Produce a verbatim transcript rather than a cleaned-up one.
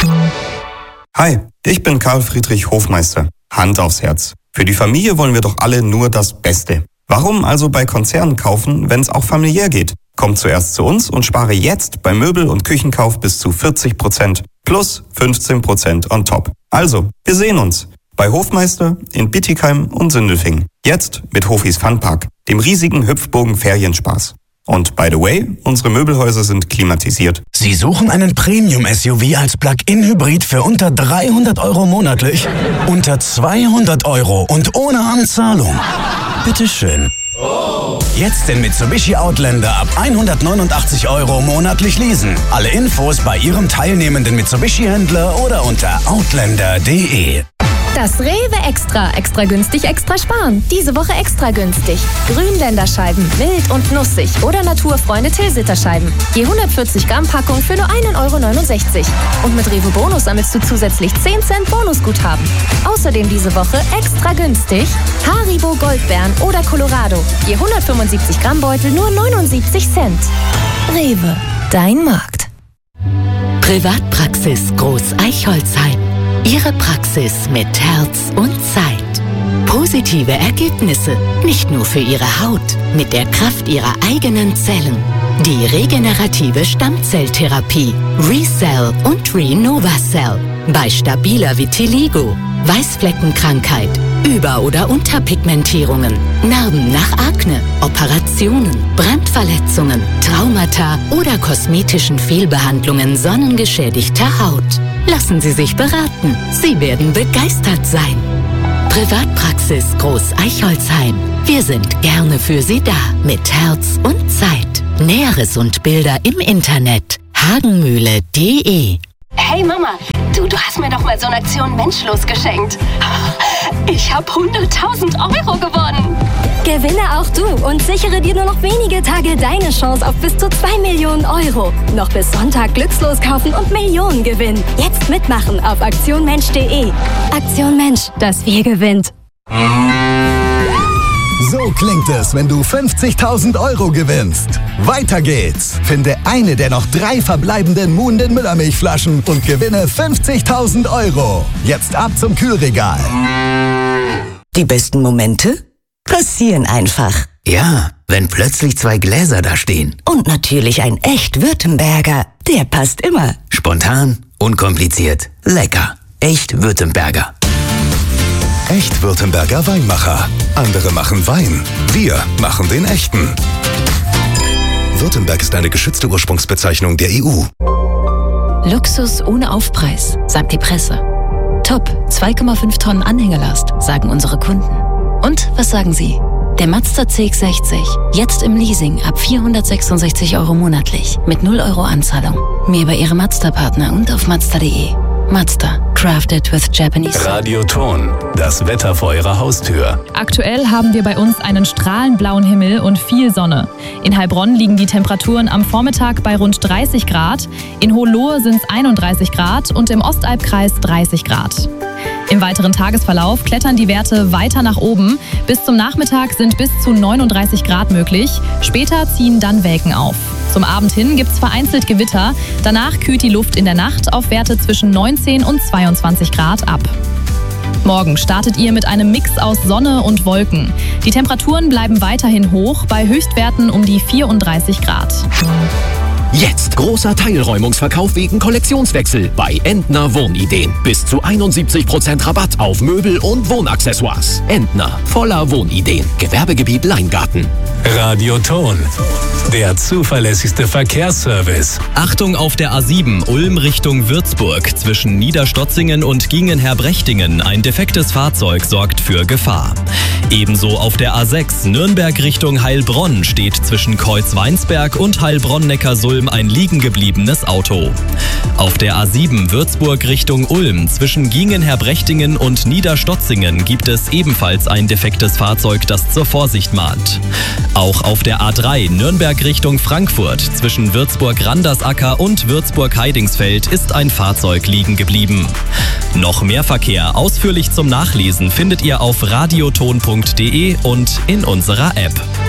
Hi, ich bin Karl Friedrich Hofmeister. Hand aufs Herz. Für die Familie wollen wir doch alle nur das Beste. Warum also bei Konzernen kaufen, wenn es auch familiär geht? Komm zuerst zu uns und spare jetzt bei Möbel- und Küchenkauf bis zu vierzig Prozent plus fünfzehn Prozent on top. Also, wir sehen uns bei Hofmeister in Bietigheim und Sindelfingen. Jetzt mit Hofis Funpark, dem riesigen Hüpfbogen-Ferienspaß. Und by the way, unsere Möbelhäuser sind klimatisiert. Sie suchen einen Premium-S U V als Plug-in-Hybrid für unter dreihundert Euro monatlich? Unter zweihundert Euro und ohne Anzahlung? Bitteschön. Jetzt den Mitsubishi Outlander ab hundertneunundachtzig Euro monatlich leasen. Alle Infos bei Ihrem teilnehmenden Mitsubishi-Händler oder unter outlander punkt de. Das Rewe Extra. Extra günstig, extra sparen. Diese Woche extra günstig. Grünländerscheiben, wild und nussig oder Naturfreunde Tilsiter-Scheiben. Je hundertvierzig Gramm Packung für nur ein Euro neunundsechzig. Und mit Rewe Bonus sammelst du zusätzlich zehn Cent Bonusguthaben. Außerdem diese Woche extra günstig Haribo Goldbeeren oder Colorado. Je hundertfünfundsiebzig Gramm Beutel nur neunundsiebzig Cent. Rewe, dein Markt. Privatpraxis Groß-Eichholzheim. Ihre Praxis mit Herz und Zeit. Positive Ergebnisse, nicht nur für Ihre Haut, mit der Kraft Ihrer eigenen Zellen. Die regenerative Stammzelltherapie ReCell und RenovaCell. Bei stabiler Vitiligo, Weißfleckenkrankheit, Über- oder Unterpigmentierungen, Narben nach Akne, Operationen, Brandverletzungen, Traumata oder kosmetischen Fehlbehandlungen sonnengeschädigter Haut. Lassen Sie sich beraten. Sie werden begeistert sein. Privatpraxis Groß-Eichholzheim. Wir sind gerne für Sie da. Mit Herz und Zeit. Näheres und Bilder im Internet. hagenmühle punkt de. Hey Mama, du, du hast mir doch mal so eine Aktion Menschlos geschenkt. Ich habe hunderttausend Euro gewonnen. Gewinne auch du und sichere dir nur noch wenige Tage deine Chance auf bis zu zwei Millionen Euro. Noch bis Sonntag glückslos kaufen und Millionen gewinnen. Jetzt mitmachen auf aktion mensch punkt de. Aktion Mensch, das Wir gewinnt. So klingt es, wenn du fünfzigtausend Euro gewinnst. Weiter geht's. Finde eine der noch drei verbleibenden Muhnden Müllermilchflaschen und gewinne fünfzigtausend Euro. Jetzt ab zum Kühlregal. Die besten Momente passieren einfach. Ja, wenn plötzlich zwei Gläser da stehen. Und natürlich ein echt Württemberger. Der passt immer. Spontan, unkompliziert, lecker. Echt Württemberger. Echt Württemberger Weinmacher. Andere machen Wein. Wir machen den echten. Württemberg ist eine geschützte Ursprungsbezeichnung der E U. Luxus ohne Aufpreis, sagt die Presse. Top, zwei Komma fünf Tonnen Anhängelast, sagen unsere Kunden. Und was sagen Sie? Der Mazda C X sechzig, jetzt im Leasing ab vierhundertsechsundsechzig Euro monatlich, mit null Euro Anzahlung. Mehr bei Ihrem Mazda-Partner und auf mazda punkt de. Mazda, crafted with Japanese. Radioton, das Wetter vor Ihrer Haustür. Aktuell haben wir bei uns einen strahlend blauen Himmel und viel Sonne. In Heilbronn liegen die Temperaturen am Vormittag bei rund dreißig Grad, in Hohenlohe sind es einunddreißig Grad und im Ostalbkreis dreißig Grad. Im weiteren Tagesverlauf klettern die Werte weiter nach oben. Bis zum Nachmittag sind bis zu neununddreißig Grad möglich. Später ziehen dann Welken auf. Zum Abend hin gibt es vereinzelt Gewitter. Danach kühlt die Luft in der Nacht auf Werte zwischen neunzehn und zweiundzwanzig Grad ab. Morgen startet ihr mit einem Mix aus Sonne und Wolken. Die Temperaturen bleiben weiterhin hoch, bei Höchstwerten um die vierunddreißig Grad. Jetzt großer Teilräumungsverkauf wegen Kollektionswechsel bei Entner Wohnideen. Bis zu einundsiebzig Prozent Rabatt auf Möbel und Wohnaccessoires. Entner, voller Wohnideen. Gewerbegebiet Leingarten. Radioton, der zuverlässigste Verkehrsservice. Achtung auf der A sieben, Ulm Richtung Würzburg. Zwischen Niederstotzingen und Giengenherbrechtingen. Ein defektes Fahrzeug sorgt für Gefahr. Ebenso auf der A sechs, Nürnberg Richtung Heilbronn, steht zwischen Kreuzweinsberg und Heilbronn-Neckarsulm ein liegen gebliebenes Auto. Auf der A sieben, Würzburg Richtung Ulm, zwischen Giengenherbrechtingen und Niederstotzingen gibt es ebenfalls ein defektes Fahrzeug, das zur Vorsicht mahnt. Auch auf der A drei, Nürnberg Richtung Frankfurt, zwischen Würzburg-Randersacker und Würzburg-Heidingsfeld ist ein Fahrzeug liegen geblieben. Noch mehr Verkehr ausführlich zum Nachlesen findet ihr auf radioton punkt de und in unserer App.